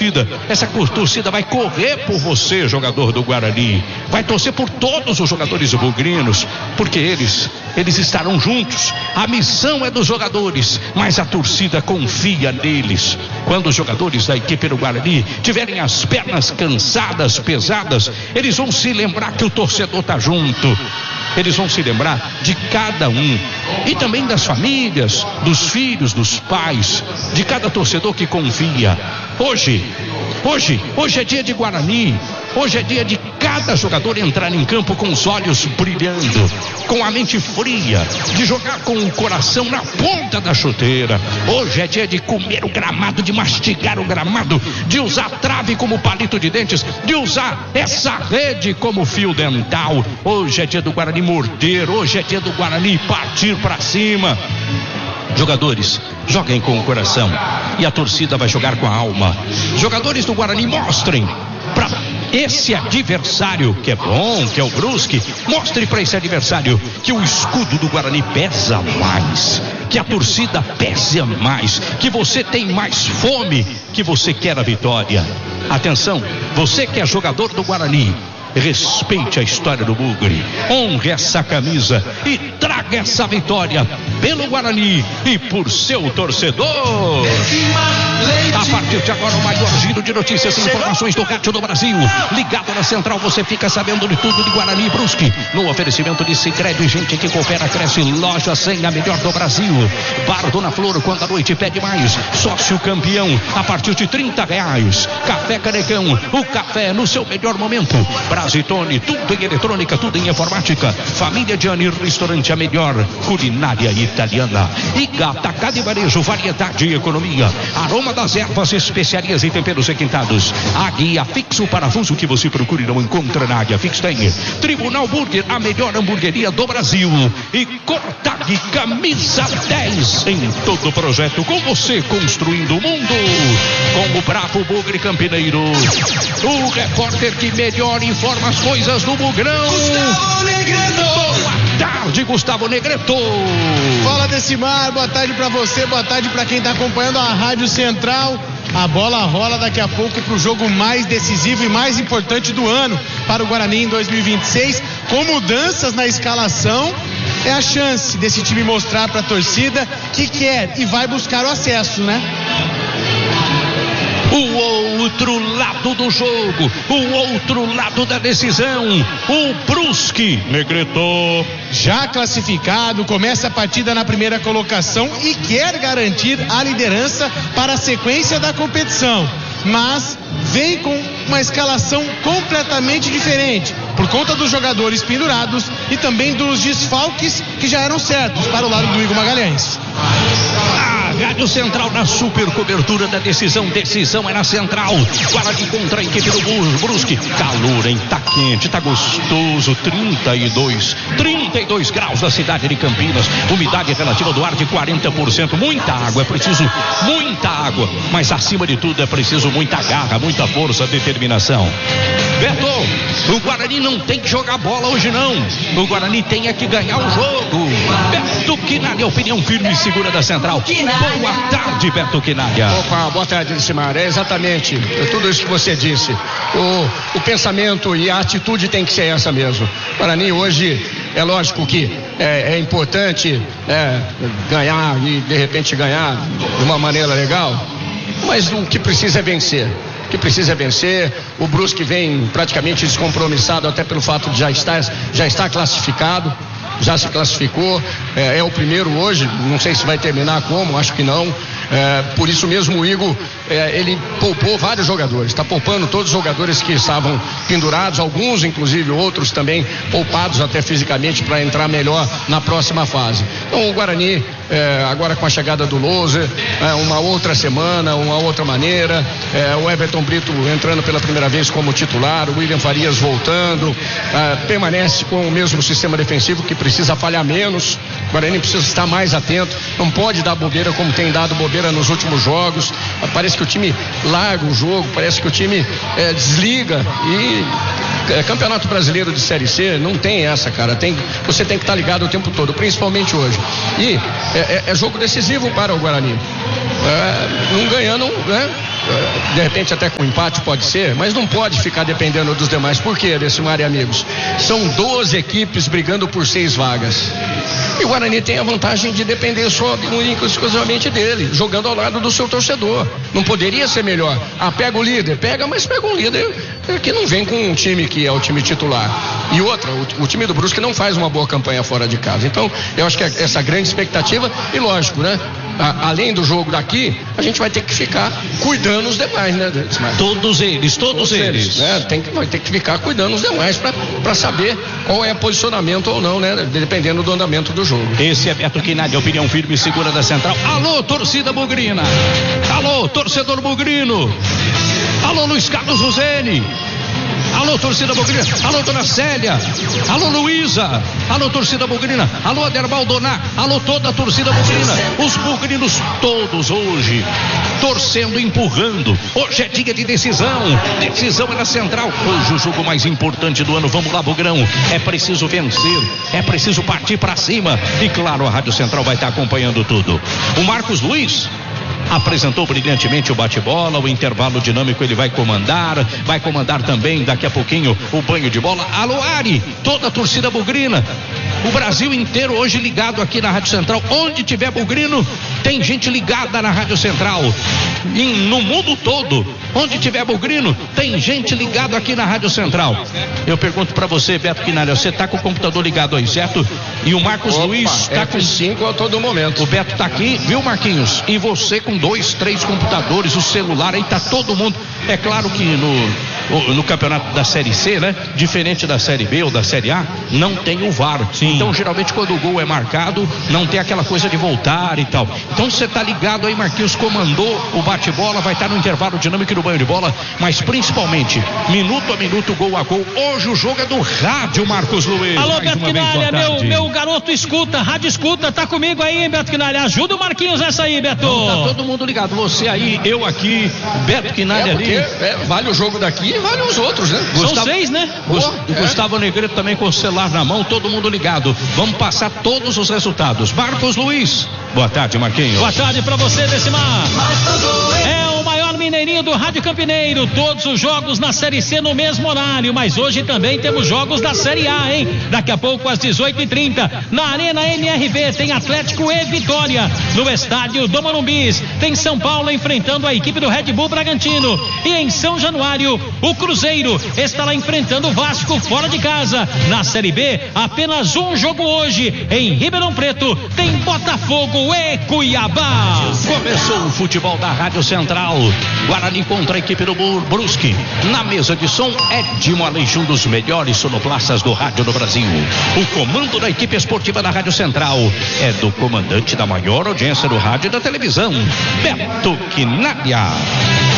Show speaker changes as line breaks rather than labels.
torcida. Essa torcida vai correr por você, jogador do Guarani. Vai torcer por todos os jogadores bugrinos, porque eles estarão juntos. A missão é dos jogadores, mas a torcida confia neles. Quando os jogadores da equipe do Guarani tiverem as pernas cansadas, pesadas, eles vão se lembrar que o torcedor está junto. Eles vão se lembrar de cada um e também das famílias, dos filhos, dos pais, de cada torcedor que confia. Hoje é dia de Guarani. Hoje é dia de cada jogador entrar em campo com os olhos brilhando, com a mente fria, de jogar com o coração na ponta da chuteira. Hoje é dia de comer o gramado, de mastigar o gramado, de usar a trave como palito de dentes, de usar essa rede como fio dental. Hoje é dia do Guarani morder, hoje é dia do Guarani partir para cima. Jogadores, joguem com o coração e a torcida vai jogar com a alma. Jogadores do Guarani, mostrem para esse adversário que é bom, que é o Brusque, mostre para esse adversário que o escudo do Guarani pesa mais, que a torcida pesa mais, que você tem mais fome, que você quer a vitória. Atenção, você que é jogador do Guarani, respeite a história do Bugre, honre essa camisa e traga essa vitória pelo Guarani e por seu torcedor. A partir de agora, o maior giro de notícias e informações do rádio do Brasil. Ligado na central, você fica sabendo de tudo de Guarani e Brusque. No oferecimento de Sicredi, gente que coopera, cresce. Loja 100, a melhor do Brasil. Bar Dona Flor, quando a noite pede mais. Sócio campeão, a partir de R$30. Café Canecão, o café no seu melhor momento. Brasitone, tudo em eletrônica, tudo em informática. Família Gianni, restaurante a melhor culinária italiana. Iga, atacado e varejo, variedade e economia. Aroma das ervas, especiarias e temperos requintados. Águia Fix, o parafuso que você procura e não encontra na Águia Fix tem. Tribunal Burger, a melhor hamburgueria do Brasil. E Cortag, camisa 10. Em todo projeto, com você construindo o mundo. Com o bravo Bugre Campineiro. O repórter que melhor informa as coisas do Bugrão. Gustavo Negreto. Boa tarde, Gustavo Negreto.
Fala, Decimar, boa tarde pra você, boa tarde pra quem tá acompanhando a Rádio Central. A bola rola daqui a pouco pro jogo mais decisivo e mais importante do ano para o Guarani em 2026, com mudanças na escalação. É a chance desse time mostrar pra torcida que quer e vai buscar o acesso, né?
O outro lado do jogo, o outro lado da decisão, o Brusque, Negreto,
já classificado, começa a partida na primeira colocação e quer garantir a liderança para a sequência da competição, mas vem com uma escalação completamente diferente, por conta dos jogadores pendurados e também dos desfalques que já eram certos para o lado do Igor Magalhães.
A Rádio Central na super cobertura da decisão. Decisão é na Central. Guarani contra a equipe do Brusque. Calor, hein? Tá quente, tá gostoso. 32 graus na cidade de Campinas. Umidade relativa do ar de 40%. Muita água, é preciso muita água. Mas acima de tudo é preciso muita garra, muita força, determinação. Beto, o Guarani não tem que jogar bola hoje não. O Guarani tem é que ganhar o jogo. Beto Quinalha, opinião firme e segura da Central. Boa tarde, Beto Quinalha.
Opa, boa tarde, Lucimar. É exatamente tudo isso que você disse. O pensamento e a atitude tem que ser essa mesmo. Guarani hoje, é lógico que é importante ganhar e de repente ganhar de uma maneira legal, mas o que precisa é vencer. O Brusque vem praticamente descompromissado até pelo fato de já estar classificado, já se classificou, é o primeiro hoje, não sei se vai terminar como, acho que não. Por isso mesmo o Igor, ele poupou vários jogadores, está poupando todos os jogadores que estavam pendurados, alguns inclusive, outros também poupados até fisicamente para entrar melhor na próxima fase. Então o Guarani, agora com a chegada do Louser, uma outra semana, uma outra maneira, o Everton Brito entrando pela primeira vez como titular, o William Farias voltando, permanece com o mesmo sistema defensivo que precisa falhar menos. O Guarani precisa estar mais atento, não pode dar bobeira como tem dado bobeira nos últimos jogos. Parece que o time larga o jogo, parece que o time desliga e Campeonato Brasileiro de Série C não tem essa, cara. Você tem que estar ligado o tempo todo, principalmente hoje. E é jogo decisivo para o Guarani. Não ganhando, né? de repente até com empate pode ser, mas não pode ficar dependendo dos demais. Por quê, Decimar e amigos? São 12 equipes brigando por 6 vagas. E o Guarani tem a vantagem de depender só única e exclusivamente dele, jogando ao lado do seu torcedor. Não poderia ser melhor. Pega o líder, mas pega um líder que não vem com um time que é o time titular. E outra, o time do Brusque não faz uma boa campanha fora de casa. Então, eu acho que essa grande expectativa, e lógico, né? Além do jogo daqui, a gente vai ter que ficar cuidando os demais, né?
Todos eles.
Né? Vai ter que ficar cuidando os demais para saber qual é o posicionamento ou não, né? Dependendo do andamento do jogo.
Esse é Beto Quinalha, opinião firme e segura da Central. Alô, torcida bugrina. Alô, torcedor bugrino. Alô, Luiz Carlos Roseni. Alô, torcida bugrina. Alô, dona Célia. Alô, Luísa. Alô, torcida bugrina. Alô, Aderbal Doná. Alô, toda a torcida bugrina. Os bugrinos todos hoje torcendo, empurrando. Hoje é dia de decisão. Decisão é na Central. Hoje o jogo mais importante do ano. Vamos lá, Bugrão. É preciso vencer. É preciso partir para cima. E claro, a Rádio Central vai estar acompanhando tudo. O Marcos Luiz apresentou brilhantemente o bate-bola, o intervalo dinâmico ele vai comandar também daqui a pouquinho o banho de bola. Alô, Ari, toda a torcida bugrina, o Brasil inteiro hoje ligado aqui na Rádio Central. Onde tiver bugrino, tem gente ligada na Rádio Central. E no mundo todo, onde tiver bugrino, tem gente ligado aqui na Rádio Central. Eu pergunto pra você, Beto Quinalha, você tá com o computador ligado aí, certo? E o Marcos Luiz tá com
F5 a todo momento.
O Beto tá aqui, viu, Marquinhos? E você com 2, 3 computadores, o celular, aí tá todo mundo. É claro que no campeonato da Série C, né? Diferente da Série B ou da Série A, não tem o VAR. Sim. Então, geralmente, quando o gol é marcado, não tem aquela coisa de voltar e tal. Então, você tá ligado aí, Marquinhos comandou o bate-bola, vai estar no intervalo dinâmico e no banho de bola, mas principalmente, minuto a minuto, gol a gol. Hoje o jogo é do rádio, Marcos Luiz.
Alô, Beto Quinalha, meu garoto escuta, rádio escuta, tá comigo aí, Beto Quinalha. Ajuda o Marquinhos essa aí, Beto.
Então, tá todo mundo ligado, você aí, eu aqui, Beto Quinalha ali.
Vale o jogo daqui e vale os outros, né?
São 6, né?
Gustavo Negreto também com o celular na mão, todo mundo ligado. Vamos passar todos os resultados. Marcos Luiz. Boa tarde, Marquinhos.
Boa tarde pra você, Decimar. É o maior mineirinho do Rádio Campineiro. Todos os jogos na Série C no mesmo horário, mas hoje também temos jogos da Série A, hein? Daqui a pouco às 18h30 na Arena MRV tem Atlético e Vitória. No estádio do Morumbis tem São Paulo enfrentando a equipe do Red Bull Bragantino. E em São Januário, o Cruzeiro estará enfrentando o Vasco fora de casa. Na Série B, apenas um jogo hoje. Em Ribeirão Preto tem Botafogo e Cuiabá.
Começou o futebol da Rádio Central. Guarani contra a equipe do Brusque. Na mesa de som, Edmo Aleixo, um dos melhores sonoplastas do rádio no Brasil. O comando da equipe esportiva da Rádio Central é do comandante da maior audiência do rádio e da televisão, Beto Quinalha.